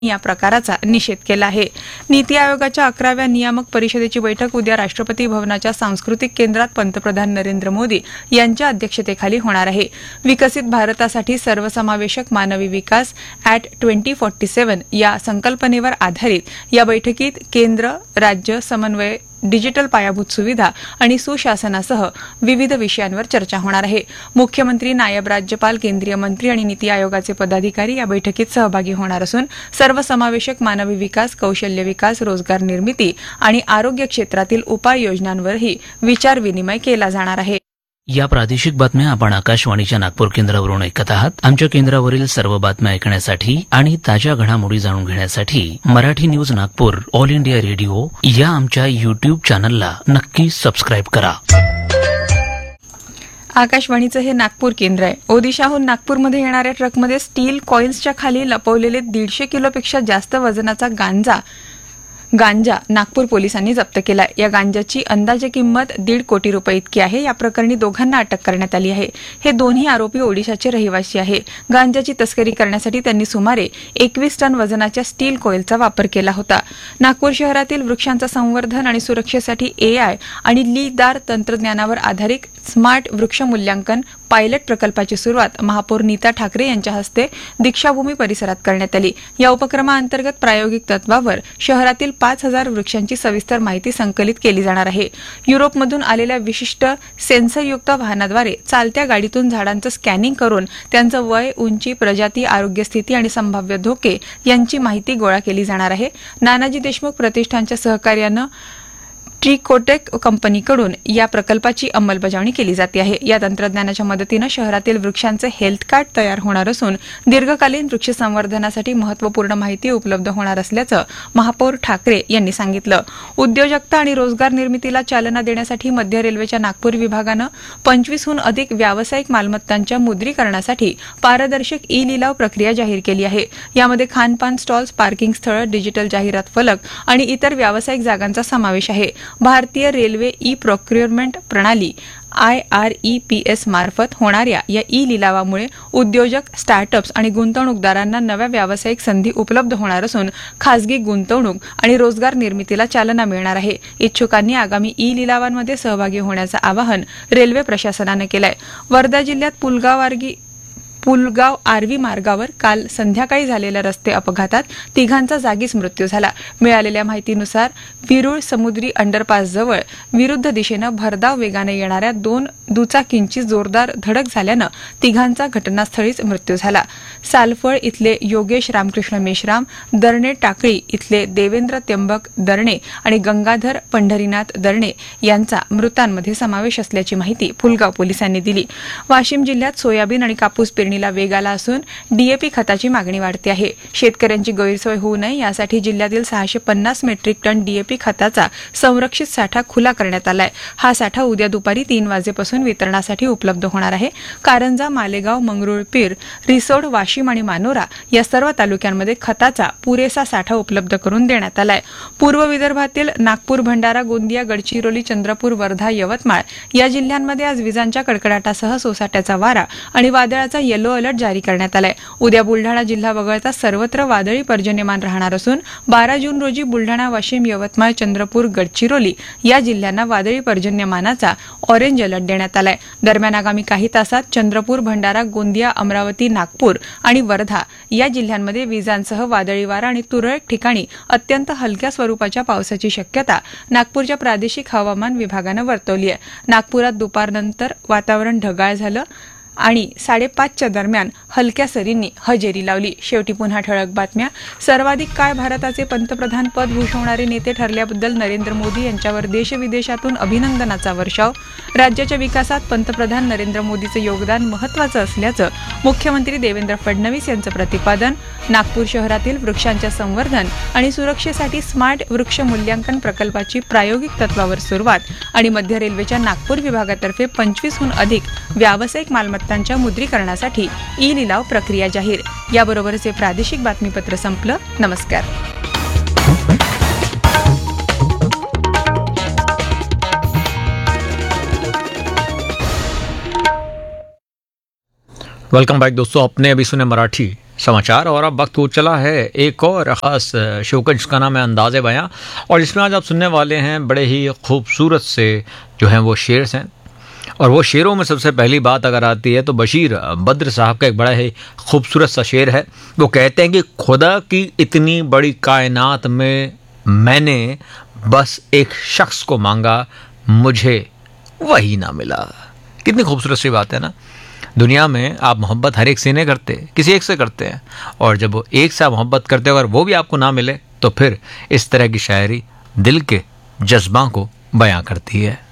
या प्रकाराचा निषेध केला आहे. नीती आयोगाच्या 11व्या नियामक परिषदेची बैठक उद्या राष्ट्रपती भवनाच्या सांस्कृतिक केंद्रात पंतप्रधान नरेंद्र मोदी यांच्या अध्यक्षतेखाली होणार आहे. विकसित भारतासाठी सर्वसमावेशक मानवी विकास ॲट 2047 या संकल्पनेवर आधारित या बैठकीत केंद्र राज्य समन्वय, डिजिटल पायाभूत सुविधा आणि सुशासनासह विविध विषयांवर चर्चा होणार आहे. मुख्यमंत्री, नायब राज्यपाल, केंद्रीय मंत्री आणि नीती आयोगाचे पदाधिकारी या बैठकीत सहभागी होणार असून सर्वसमावेशक मानवी विकास, कौशल्य विकास, रोजगार निर्मिती आणि आरोग्य क्षेत्रातील उपाययोजनांवरही विचारविनिमय केला जाणार आहे. या प्रादेशिक बातम्या आपण आकाशवाणीच्या नागपूर केंद्रावरून ऐकत आहात. आमच्या केंद्रावरील सर्व बातम्या ऐकण्यासाठी आणि ताज्या घडामोडी जाणून घेण्यासाठी Marathi news Nagpur all India radio या आमच्या युट्यूब चॅनलला नक्की सबस्क्राईब करा. आकाशवाणीचं हे नागपूर केंद्र आहे. ओदिशाहून नागपूरमध्ये येणाऱ्या ट्रकमध्ये स्टील कॉइल्सच्या खाली लपवलेले 150 किलोपेक्षा जास्त वजनाचा गांजा नागपूर पोलिसांनी जप्त केला. या गांजाची अंदाजे किंमत 1.5 कोटी रुपये इतकी आहे. या प्रकरणी दोघांना अटक करण्यात आली आहे. हे दोन्ही आरोपी ओडिशाचे रहिवासी आहे. गांजाची तस्करी करण्यासाठी त्यांनी सुमारे 21 टन वजनाच्या स्टील कॉइलचा वापर केला होता. नागपूर शहरातील वृक्षांचं संवर्धन आणि सुरक्षेसाठी AI आणि लीदार तंत्रज्ञानावर आधारित स्मार्ट वृक्ष मूल्यांकन पायलट प्रकल्पाची सुरुवात महापौर नीता ठाकरे यांच्या हस्ते दीक्षाभूमी परिसरात करण्यात आली. या उपक्रमाअंतर्गत प्रायोगिक तत्वावर शहरातील 5,000 वृक्षांची सविस्तर माहिती संकलित केली जाणार आहे. युरोपमधून आलेल्या विशिष्ट सेन्सरयुक्त वाहनाद्वारे चालत्या गाडीतून झाडांचं स्कॅनिंग करून त्यांचं वय, उंची, प्रजाती, आरोग्य स्थिती आणि संभाव्य धोके यांची माहिती गोळा केली जाणार आहे. नानाजी देशमुख प्रतिष्ठानच्या सहकार्यानं ट्रिकोटेक कंपनीकडून या प्रकल्पाची अंमलबजावणी केली जाते आहे. या तंत्रज्ञानाच्या मदतीनं शहरातील वृक्षांचे हेल्थ कार्ड तयार होणार असून दीर्घकालीन वृक्ष संवर्धनासाठी महत्त्वपूर्ण माहिती उपलब्ध होणार असल्याचं महापौर ठाकरे यांनी सांगितलं. उद्योजकता आणि रोजगार निर्मितीला चालना देण्यासाठी मध्य रेल्वेच्या नागपूर विभागानं 25हून अधिक व्यावसायिक मालमत्तांच्या मुद्रीकरणासाठी पारदर्शक लिलाव प्रक्रिया जाहीर केली आहे. यामध्ये खानपान स्टॉल्स, पार्किंग स्थळं, डिजिटल जाहिरात फलक आणि इतर व्यावसायिक जागांचा समावेश आहे. भारतीय रेल्वे प्रोक्युरमेंट प्रणाली IREPS मार्फत होणाऱ्या या लिलावामुळे उद्योजक, स्टार्टअप्स आणि गुंतवणूकदारांना नव्या व्यावसायिक संधी उपलब्ध होणार असून खासगी गुंतवणूक आणि रोजगार निर्मितीला चालना मिळणार आहे. इच्छुकांनी आगामी लिलावांमध्ये सहभागी होण्याचं आवाहन रेल्वे प्रशासनानं केलंय. वर्धा जिल्ह्यात पुलगाव आर्वी मार्गावर काल संध्याकाळी झालेल्या रस्ते अपघातात 3घांचा जागीच मृत्यू झाला. मिळालेल्या माहितीनुसार विरुळ समुद्री अंडरपासजवळ विरुद्ध दिशेनं भरधाव वेगाने येणाऱ्या 2 दुचाकींची जोरदार धडक झाल्यानं 3घांचा घटनास्थळीच मृत्यू झाला. सालफळ इथले योगेश रामकृष्ण मेश्राम, दर्णे टाकळी इथले देवेंद्र त्र्यंबक दर्णे आणि गंगाधर पंढरीनाथ दर्णे यांचा मृतांमध्ये समावेश असल्याची माहिती पुलगाव पोलिसांनी दिली. वाशिम जिल्ह्यात सोयाबीन आणि कापूस पेरणीला वेग आला असून DAP खताची मागणी वाढते आहे. शेतकऱ्यांची गैरसोय होऊ नये यासाठी जिल्ह्यातील 650 मेट्रिक टन DAP खताचा संरक्षित साठा खुला करण्यात आलाय. हा साठा उद्या दुपारी 3 वाजेपासून वितरणासाठी उपलब्ध होणार आहे. कारंजा, मालेगाव, मंगरुळपीर, रिसोड, वाशिम आणि मानोरा या सर्व तालुक्यांमध्ये खताचा पुरेसा साठा उपलब्ध करून देण्यात आलाय. पूर्व विदर्भातील नागपूर, भंडारा, गोंदिया, गडचिरोली, चंद्रपूर, वर्धा, यवतमाळ या जिल्ह्यांमध्ये आज विजांच्या कडकडाटासह सोसाट्याचा वारा आणि वादळाचा येलो अलर्ट जारी करण्यात आलाय. उद्या बुलढाणा जिल्हा वगळता सर्वत्र वादळी पर्जन्यमान राहणार असून 12 जून रोजी बुलढाणा, वाशिम, यवतमाळ, चंद्रपूर, गडचिरोली या जिल्ह्यांना वादळी पर्जन्यमानाचा ऑरेंज अलर्ट देण्यात आलाय. दरम्यान आगामी काही तासात चंद्रपूर, भंडारा, गोंदिया, अमरावती, नागपूर आणि वर्धा या जिल्ह्यांमध्ये विजांसह वादळी वारा आणि तुरळक ठिकाणी अत्यंत हलक्या स्वरूपाच्या पावसाची शक्यता नागपूरच्या प्रादेशिक हवामान विभागानं वर्तवली आहे. नागपुरात दुपारनंतर वातावरण ढगाळ झालं आणि 5:30च्या दरम्यान हलक्या सरींनी हजेरी लावली. शेवटी पुन्हा ठळक बातम्या. सर्वाधिक काळ भारताचे पंतप्रधान पद भूषवणारे नेते ठरल्याबद्दल नरेंद्र मोदी यांच्यावर देशविदेशातून अभिनंदनाचा वर्षाव. राज्याच्या विकासात पंतप्रधान नरेंद्र मोदीचं योगदान महत्त्वाचं असल्याचं मुख्यमंत्री देवेंद्र फडणवीस यांचं प्रतिपादन. नागपूर शहरातील वृक्षांच्या संवर्धन आणि सुरक्षेसाठी स्मार्ट वृक्ष मूल्यांकन प्रकल्पाची प्रायोगिक तत्वावर सुरुवात आणि मध्य रेल्वेच्या नागपूर विभागातर्फे 25हून अधिक व्यावसायिक मालमत्तांच्या मुद्रीकरणासाठी लिलाव प्रक्रिया जाहीर. याबरोबरच हे प्रादेशिक बातमीपत्र संपलं. नमस्कार. वेलकम बैक दोस्तों, आपने अभी सुने मराठी समाचार और अब वक्त हो चला है एक और ख़ास शो का, जिसका नाम है अंदाज़े बयां, और इसमें आज आप सुनने वाले हैं बड़े ही खूबसूरत से जो हैं वो शेर हैं। और वो शेरों में सबसे पहली बात अगर आती है तो बशीर बद्र साहब का एक बड़ा ही खूबसूरत सा शेर है। वो कहते हैं कि खुदा की इतनी बड़ी कायनात में मैंने बस एक शख्स को मांगा, मुझे वही ना मिला। कितनी खूबसूरत सी बात है ना। दुनिया में आप मोहब्बत हर एक से नहीं करते, किसी एक से करते हैं, और जब वो एक से मोहब्बत करते हो अगर वो भी आपको ना मिले तो फिर इस तरह की शायरी दिल के जज्बा को बयां करती है।